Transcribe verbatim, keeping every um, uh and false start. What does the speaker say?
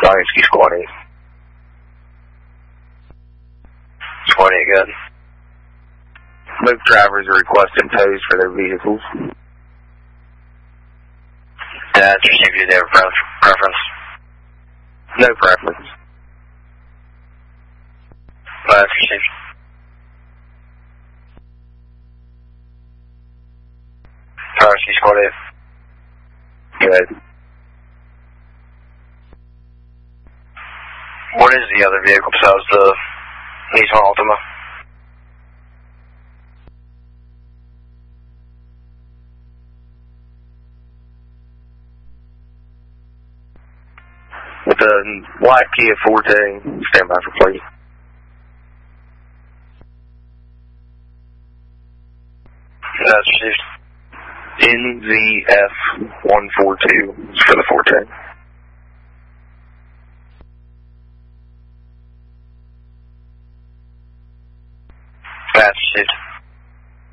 Dynasty Squad eight. Squad eight, good. Both drivers are requesting tows for their vehicles. That's received. Do they have a preference? No preference. That's received. Dynasty Squad eight. Good. What is the other vehicle besides the Nissan Altima? With the white Kia Forte, stand by for plate. That's received. N Z F one four two for the Forte. That's received.